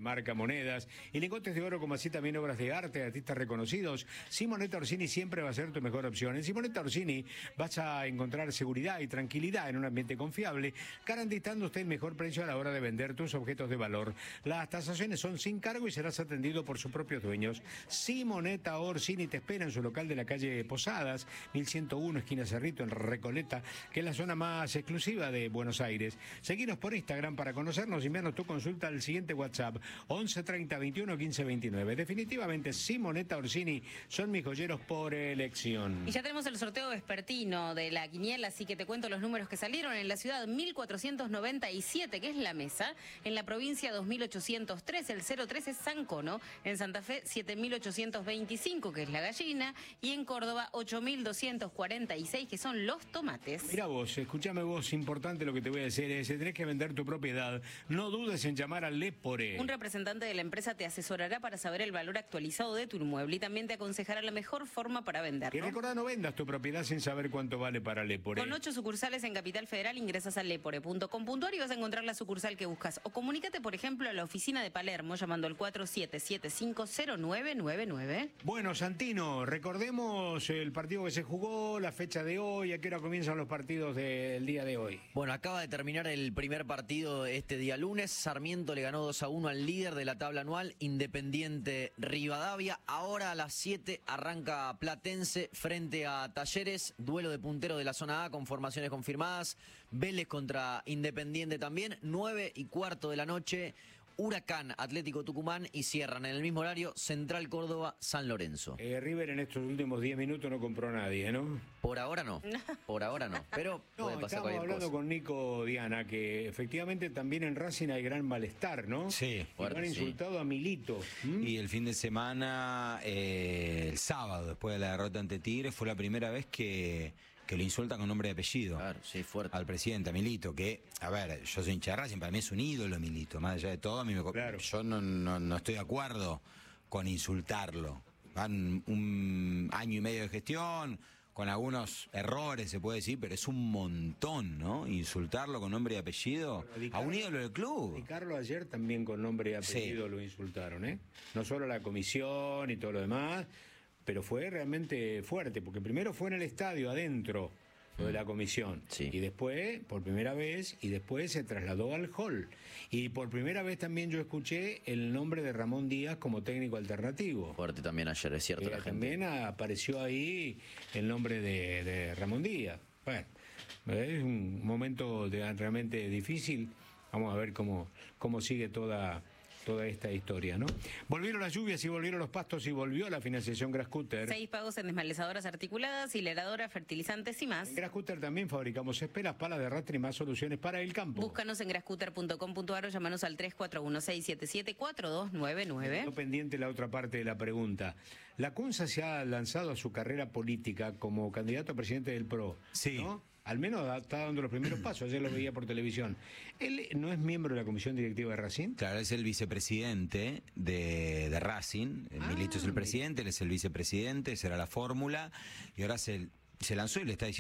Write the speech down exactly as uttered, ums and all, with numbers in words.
marca, monedas y lingotes de oro, como así también obras de arte de artistas reconocidos. Simonetta Orsini siempre va a ser tu mejor opción. En Simonetta Orsini vas a encontrar seguridad y tranquilidad en un ambiente confiable, garantizando usted el mejor precio a la hora de vender tus objetos de valor. Las tasaciones son sin cargo y serás atendido por sus propios dueños. Simonetta Orsini te espera en su local de la calle Posadas, mil ciento uno, esquina Cerrito, en Recoleta, que es la zona más exclusiva de Buenos Aires. Seguinos por Instagram para conocernos y enviarnos tu consulta al siguiente WhatsApp, once treinta veintiuno quince veintinueve. Definitivamente, Simonetta Orsini son mis joyeros por elección. Y ya tenemos el sorteo vespertino de la quiniela, así que te cuento los números que salieron. En la ciudad mil cuatrocientos noventa y siete, que es la mesa. En la provincia dos mil ochocientos tres, el cero tres es Sancono. En Santa Fe siete mil ochocientos veinticinco, que es la gallina. Y en Córdoba ocho mil doscientos cuarenta y seis, que son los tomates. Mira vos, escúchame vos, importante lo que te voy a decir es, si tenés que vender tu propiedad, no dudes en llamar a Lepore. Un representante de la empresa te asesorará para saber el valor actualizado de tu inmueble y también te aconsejará la mejor forma para venderlo. Y recordá, no vendas tu propiedad sin saber cuánto vale para Lepore. Con ocho sucursales en Capital Federal, ingresas a lepore punto com punto ar y vas a encontrar la sucursal que buscas. O comunícate, por ejemplo, a la oficina de Palermo llamando al cuatro siete siete cinco cero nueve nueve nueve. Bueno, Santino, recordemos el partido que se jugó, la fecha de hoy, a qué hora comienzan los partidos del día de hoy. Bueno, acaba de terminar el primer partido este día lunes. Sarmiento le ganó dos a uno al líder de la tabla anual, Independiente Rivadavia. Ahora a las siete arranca Platense frente a Talleres, duelo de puntero de la zona A con formaciones confirmadas. Vélez contra Independiente también, nueve y cuarto de la noche. Huracán, Atlético Tucumán, y cierran en el mismo horario Central Córdoba, San Lorenzo. Eh, River en estos últimos diez minutos no compró a nadie, ¿no? Por ahora no, por ahora no, pero no, puede pasar estamos cualquier hablando cosa. con Nico Diana, que efectivamente también en Racing hay gran malestar, ¿no? Sí. Y han insultado sí. a Milito. ¿Mm? Y el fin de semana, eh, el sábado, después de la derrota ante Tigre, fue la primera vez que... que lo insultan con nombre y apellido. Claro, sí, fuerte. Al presidente, a Milito, que, a ver, yo soy hincha de Racing, para mí es un ídolo Milito, más allá de todo, a mí me... Claro. Yo no, no, no estoy de acuerdo con insultarlo. Van un año y medio de gestión, con algunos errores se puede decir, pero es un montón, ¿no? Insultarlo con nombre y apellido Bueno, a un ídolo del club. Y Carlos ayer también con nombre y apellido Sí. lo insultaron, ¿eh? No solo la comisión y todo lo demás, pero fue realmente fuerte, porque primero fue en el estadio, adentro, lo de la comisión, Sí. y después, por primera vez, y después se trasladó al hall. Y por primera vez también yo escuché el nombre de Ramón Díaz como técnico alternativo. Fuerte también ayer, es cierto, Eh, la gente. también apareció ahí el nombre de, de Ramón Díaz. Bueno, es un momento de- realmente difícil. Vamos a ver cómo, cómo sigue toda, toda esta historia, ¿no? Volvieron las lluvias y volvieron los pastos y volvió la financiación Grascutter. Seis pagos en desmalezadoras articuladas, hileradoras, fertilizantes y más. En Grascutter también fabricamos espelas, palas de arrastre y más soluciones para el campo. Búscanos en grascutter punto com punto ar o llamanos al tres cuatro uno seis siete siete cuatro dos nueve nueve. No pendiente la otra parte de la pregunta. La Cunza se ha lanzado a su carrera política como candidato a presidente del P R O. Sí. ¿No? Al menos da- está dando los primeros pasos. Ayer lo veía por televisión. ¿Él no es miembro de la comisión directiva de Racing? Claro, es el vicepresidente de, de Racing. El Ah, Milito es el mira. presidente, él es el vicepresidente, esa era la fórmula. Y ahora se, se lanzó y le está diciendo